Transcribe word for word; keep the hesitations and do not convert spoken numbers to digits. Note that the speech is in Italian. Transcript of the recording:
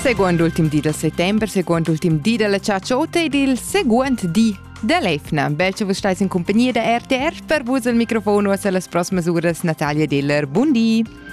Secondo ultim di del settembre, secondo ultim di della ciacciotta ed il seguente di dell'Efna. Belce voi stai in compagnia da R T R per voi al microfono e alle prossime ore Natalia Diller. Buondì!